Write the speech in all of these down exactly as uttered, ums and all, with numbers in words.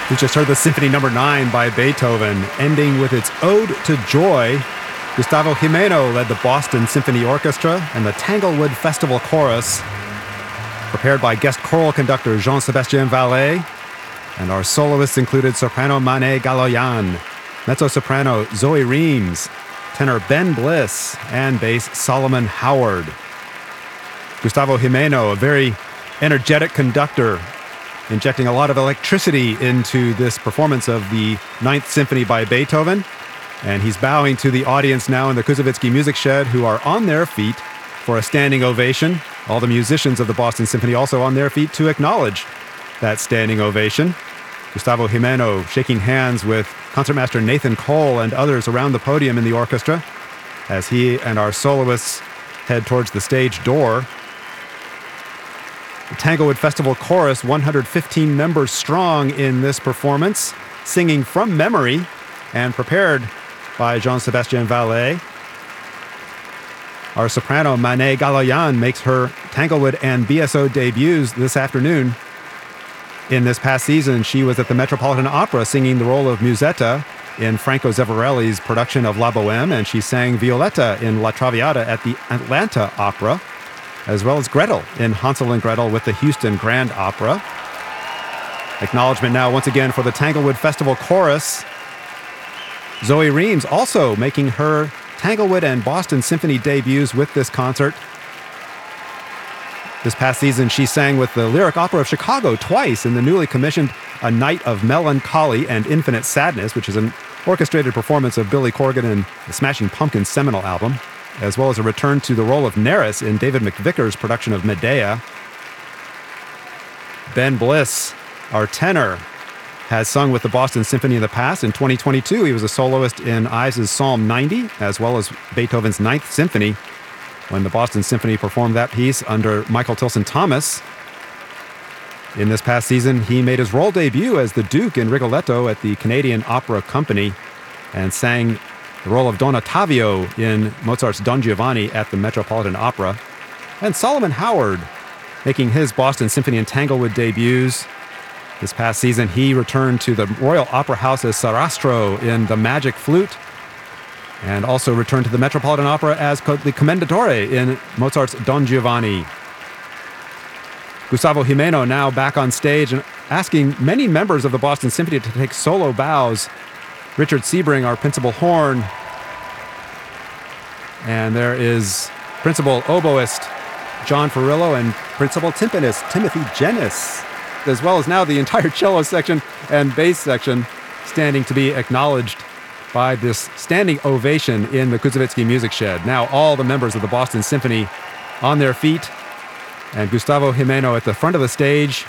We just heard the Symphony Number nine by Beethoven, ending with its Ode to Joy. Gustavo Gimeno led the Boston Symphony Orchestra and the Tanglewood Festival Chorus, prepared by guest choral conductor Jean-Sébastien Vallet, and our soloists included soprano Mané Galoyan, mezzo-soprano Zoe Reams, tenor Ben Bliss, and bass Solomon Howard. Gustavo Gimeno, a very energetic conductor, injecting a lot of electricity into this performance of the Ninth Symphony by Beethoven. And he's bowing to the audience now in the Kuzovitsky Music Shed, who are on their feet for a standing ovation. All the musicians of the Boston Symphony also on their feet to acknowledge that standing ovation. Gustavo Gimeno shaking hands with concertmaster Nathan Cole and others around the podium in the orchestra as he and our soloists head towards the stage door. The Tanglewood Festival Chorus, one hundred fifteen members strong in this performance, singing from memory and prepared by Jean-Sébastien Vallet. Our soprano Mané Galoyan makes her Tanglewood and B S O debuts this afternoon. In this past season, she was at the Metropolitan Opera singing the role of Musetta in Franco Zeffirelli's production of La Bohème, and she sang Violetta in La Traviata at the Atlanta Opera, as well as Gretel in Hansel and Gretel with the Houston Grand Opera. Acknowledgement now once again for the Tanglewood Festival Chorus. Zoe Reams also making her Tanglewood and Boston Symphony debuts with this concert. This past season, she sang with the Lyric Opera of Chicago twice in the newly commissioned A Night of Melancholy and Infinite Sadness, which is an orchestrated performance of Billy Corgan and the Smashing Pumpkins' seminal album, as well as a return to the role of Neris in David McVicker's production of Medea. Ben Bliss, our tenor, has sung with the Boston Symphony in the past. In twenty twenty-two, he was a soloist in Ives' Psalm ninety, as well as Beethoven's Ninth Symphony, when the Boston Symphony performed that piece under Michael Tilson Thomas. In this past season, he made his role debut as the Duke in Rigoletto at the Canadian Opera Company and sang the role of Don Ottavio in Mozart's Don Giovanni at the Metropolitan Opera. And Solomon Howard making his Boston Symphony and Tanglewood debuts. This past season, he returned to the Royal Opera House as Sarastro in The Magic Flute, and also returned to the Metropolitan Opera as the Commendatore in Mozart's Don Giovanni. Gustavo Gimeno now back on stage and asking many members of the Boston Symphony to take solo bows. Richard Sebring, our principal horn, and there is principal oboist John Farillo and principal timpanist Timothy Jennis, as well as now the entire cello section and bass section standing to be acknowledged by this standing ovation in the Kuzovitsky Music Shed. Now all the members of the Boston Symphony on their feet, and Gustavo Gimeno at the front of the stage,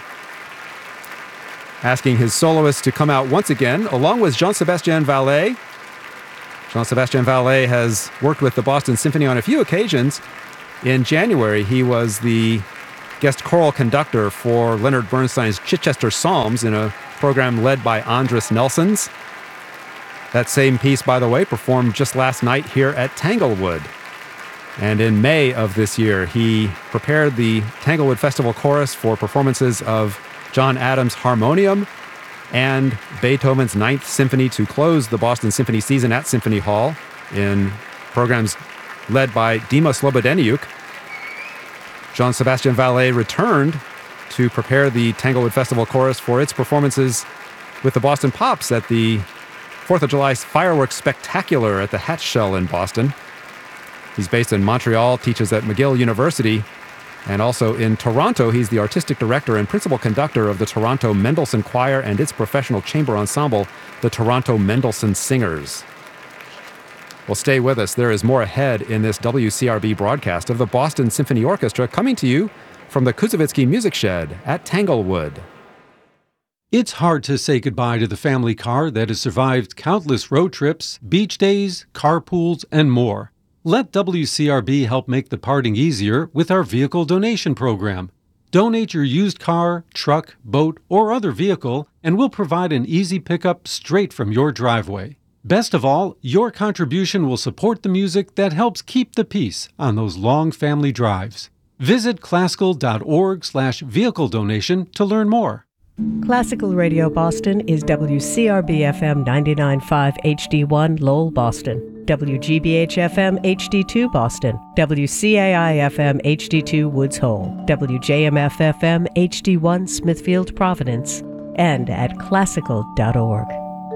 asking his soloists to come out once again, along with Jean-Sébastien Vallet. Jean-Sébastien Vallet has worked with the Boston Symphony on a few occasions. In January, he was the guest choral conductor for Leonard Bernstein's Chichester Psalms in a program led by Andris Nelsons. That same piece, by the way, performed just last night here at Tanglewood. And in May of this year, he prepared the Tanglewood Festival Chorus for performances of John Adams' Harmonium and Beethoven's Ninth Symphony to close the Boston Symphony season at Symphony Hall in programs led by Dima Slobodeniuk. Jean-Sébastien Vallet returned to prepare the Tanglewood Festival Chorus for its performances with the Boston Pops at the fourth of July Fireworks Spectacular at the Hatch Shell in Boston. He's based in Montreal, teaches at McGill University, and also in Toronto. He's the artistic director and principal conductor of the Toronto Mendelssohn Choir and its professional chamber ensemble, the Toronto Mendelssohn Singers. Well, stay with us. There is more ahead in this W C R B broadcast of the Boston Symphony Orchestra, coming to you from the Kuzovitsky Music Shed at Tanglewood. It's hard to say goodbye to the family car that has survived countless road trips, beach days, carpools, and more. Let W C R B help make the parting easier with our vehicle donation program. Donate your used car, truck, boat, or other vehicle, and we'll provide an easy pickup straight from your driveway. Best of all, your contribution will support the music that helps keep the peace on those long family drives. Visit classical dot org slash vehicle donation to learn more. Classical Radio Boston is W C R B F M ninety-nine point five H D one Lowell, Boston, W G B H F M H D two Boston, W C A I F M H D two Woods Hole, W J M F F M H D one Smithfield, Providence, and at classical dot org.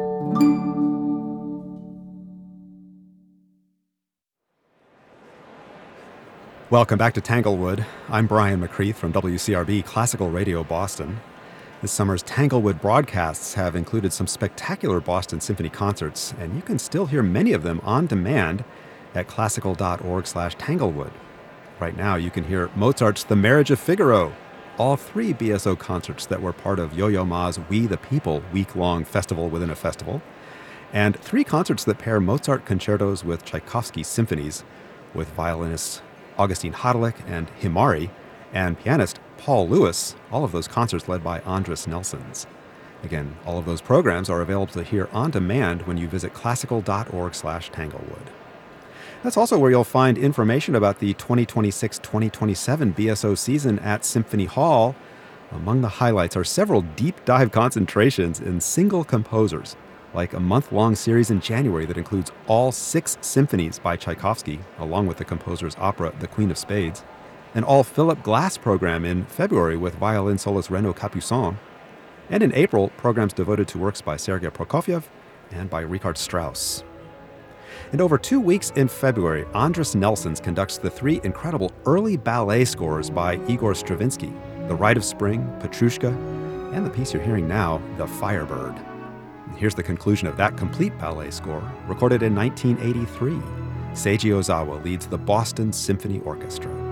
Welcome back to Tanglewood. I'm Brian McCreath from W C R B Classical Radio Boston. This summer's Tanglewood broadcasts have included some spectacular Boston Symphony concerts, and you can still hear many of them on demand at classical dot org slash tanglewood. Right now, you can hear Mozart's The Marriage of Figaro, all three B S O concerts that were part of Yo-Yo Ma's We the People week-long festival within a festival, and three concerts that pair Mozart concertos with Tchaikovsky symphonies, with violinists Augustine Hadelich and Himari, and pianist Paul Lewis, all of those concerts led by Andris Nelsons. Again, all of those programs are available to hear on demand when you visit classical dot org slash tanglewood. That's also where you'll find information about the twenty twenty-six twenty twenty-seven B S O season at Symphony Hall. Among the highlights are several deep dive concentrations in single composers, like a month-long series in January that includes all six symphonies by Tchaikovsky, along with the composer's opera The Queen of Spades, an all-Philip Glass program in February with violin soloist Renaud Capuçon, and in April, programs devoted to works by Sergei Prokofiev and by Richard Strauss. And over two weeks in February, Andris Nelsons conducts the three incredible early ballet scores by Igor Stravinsky, The Rite of Spring, Petrushka, and the piece you're hearing now, The Firebird. And here's the conclusion of that complete ballet score, recorded in nineteen eighty-three. Seiji Ozawa leads the Boston Symphony Orchestra.